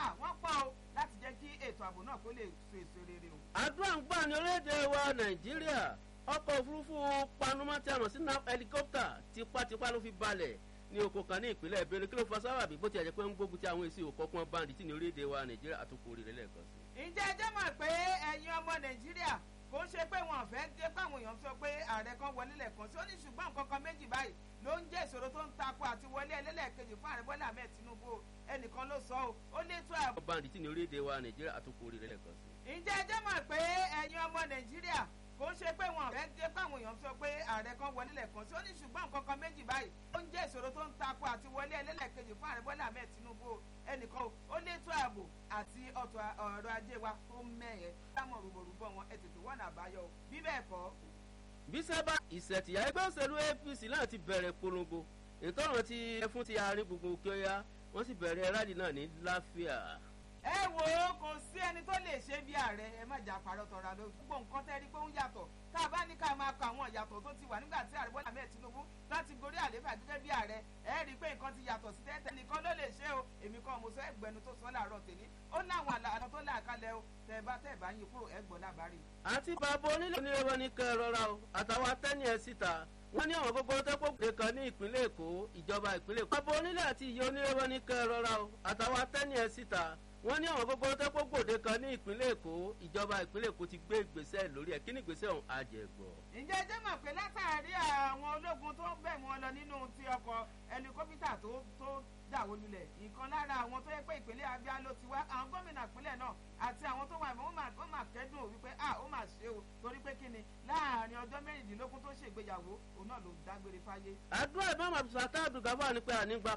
wọ́n pọ̀ o láti jẹ́ kí ètò ààbò náà kó lè so èso rere o. àdúrà ń gbà ní orílẹ̀-èdè wa nàìjíríà ọkọ̀ òfurufú panumọ́ tí a mọ̀ sí naf helicopter tipátipá ló fi balẹ̀ ní oko kan ní ìpínlẹ̀ Benue kí ló fa sábàbí bó ti ẹ̀jẹ̀ pé ń gbógun ti àwọn èsì òkọ̀ọ̀kan báńdì tí ní orílẹ̀-èdè wa nàìjíríà àtòkò orí rẹ̀ lẹ́ẹ̀kan sí. ǹjẹ́ ẹ jẹ́ mọ̀ pé ẹ̀yin ọmọ nàìjíríà kò ń ṣe pé wọn fẹ́ dé káwọn èèyàn sọ pé ààrẹ kan wọlé lẹ́ẹ̀kan sí ó ní ṣùgbọ́n nǹkan kan méjì báyìí ló ń jẹ́ ìṣòro tó ń takò àti wọlé ẹlẹ́lẹ́ẹ̀kejì fún ààrẹ Bọ́lá Ahmed Tinubu ẹnìkan ló sọ ó létò ààbò. báńdì tí ní orílẹ̀-èdè wa nàìjíríà àtòkò orí rẹ̀ lẹ́ẹ̀kan sí. ǹjẹ́ ẹ jẹ́ mọ̀ pé ẹ̀yin ọmọ nàìjíríà kò ń ṣe pé wọn fẹ́ dé káwọn èèyàn sọ pé ààrẹ kan wọlé lẹ́ẹ̀kan sí ó ní ṣùgbọ́n nǹkan kan méjì báyìí ó ń jẹ́ ìṣòro tó ń takò àti wọlé ẹlẹ́lẹ́ẹ̀kejì fún ààrẹ Bọ́lá Ahmed Tinubu ẹnìkan ó létò ààbò àti ọ̀rọ̀ ajé wa tó mẹ́ẹ̀ẹ́ lámọ̀ rúborúbọ̀ wọn ẹ tètè wọ́n àbáyọ bí bẹ́ẹ̀ kọ́. bí sábà ìṣẹ̀tìyà ẹgbẹ́ òṣèlú APC náà ti bẹ̀rẹ̀ polongo ètò ọ̀ràn ti ẹfún ti àárín gbùngbùn kíọ́yá wọ́n sì bẹ̀rẹ̀ rálì náà ní láfíà. ẹ wo kò sí ẹni tó lè ṣe bí ààrẹ ẹ má jà parọ́ tọ̀ra lọ gbogbo nǹkan tẹ́ rí pé ó ń yàtọ̀ tá a bá ní ká máa kọ àwọn ìyàtọ̀ tó ti wà nígbà tí ààrẹ Bọ́lá Ahmed Tinubu láti gorí àlééfà gẹ́gẹ́ bí ààrẹ ẹ rí i pé nǹkan ti yàtọ̀ sí tẹ́tẹ́ nìkan ló lè ṣe o èmi kan mo sọ ẹgbẹ́nu tó sọ láàárọ̀ tèmi ó láwọn àlànà tó là kalẹ̀ o tẹ́ bá yín kúrò ẹgbọ́n lábárí. àti bàbá onílé onírẹ́wọ́ ní kẹ́ ẹ rọra o àtàwọn atẹ́ni ẹ̀ síta wọ́n ní àwọn gbogbo tẹ́kọ̀ọ́ kan ní ìpínlẹ̀ Èkó ìjọba ìpínlẹ̀ Èkó. bàbá onílé àti ìyá onírẹ́wọ́ ní kẹ́ ẹ rọra o àtàwọn atẹ́ni ẹ̀ síta wọ́n ní àwọn gbogbo tẹ́kọ̀ọ́ kan ní ìpínlẹ̀ Èkó ìjọba ìpínlẹ̀ Èkó ti gbé ìgbésẹ̀ lórí ẹ̀ kí ni ìgbésẹ̀ ọ̀hún àjẹgbọ̀. ǹjẹ́ jẹ́ mọ̀ pé látàrí àwọn ológun tó bẹ̀ wọ́n lọ nínú ti ọkọ̀ ẹlikọ́pítà tó dàwó lulẹ̀ nǹkan lára àwọn tó yẹ pé ìpínlẹ̀ Abia ló ti wá àwọn gómìnà ìpínlẹ̀ náà àti àwọn tó wà ìmọ̀ wọ́n máa kẹ́dùn wípé ó máa ṣe o torí pé kí ni láàrin ọjọ́ mẹ́rìndínlógún tó ṣègbéyàwó òun náà ló dágbére fáyé. àdúrà ìbámu àbùsàtà àbùgàfà ni pé ànígbà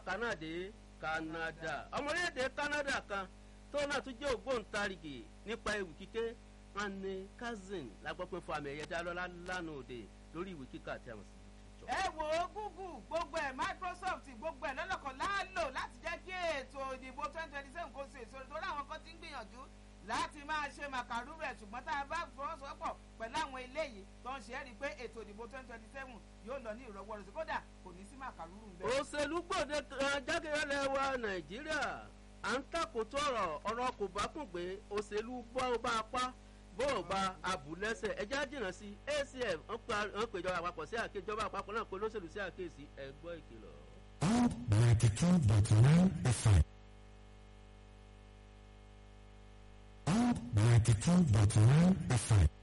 Canada ọmọ orílẹ̀-èdè Canada kan tó náà tún jẹ́ ògbóǹtarìgì nípa ewì kíké Anne Kazin la gbọ́ pé fún àmì ẹ̀yẹ dálọ́lá lánàá òde lórí ìwé kíkà àti àwọn ìsìnkú. ẹ wo Google gbogbo ẹ Microsoft gbogbo ẹ lọ́lọ́kan láàlò láti jẹ́ kí ètò ìdìbò 2027 kó so èso torí àwọn kan ti ń gbìyànjú láti máa ṣe màkàrú rẹ̀ ṣùgbọ́n tá a bá fọwọ́sowọ́pọ̀ pẹ̀lú àwọn eléyìí tó ń ṣe é rí i pé ètò ìdìbò 2027 yóò lọ ní ìrọwọ́rọsẹ̀ kódà kò ní sí màkàrú rù bẹ́ẹ̀. òṣèlú gbòde jákèjádé wa Nàìjíríà à ń tàkótó ọ̀rọ̀ kò bá kùn pé òṣèlú bọ́ bá apá bó bá abùlẹ́sẹ̀ ẹjá jìnnà sí ACF ń péjọba àpapọ̀ sí àkéjọba àpapọ̀ náà pé olóṣèlú sí àkéèsí ẹgbọ́ ìkìlọ̀. 92.9 FM 92.9 FM